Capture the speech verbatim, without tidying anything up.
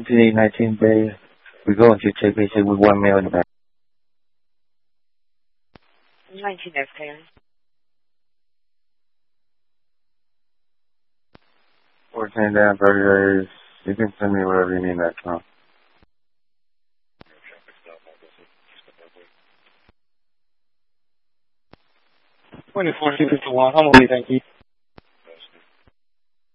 Today, nineteen Bay. We go into check basic with one male in the back. nineteen F K. fourteen down, thirty days. You can send me whatever you need next month. twenty-four, two fifty-one. I'm going to be, thank you.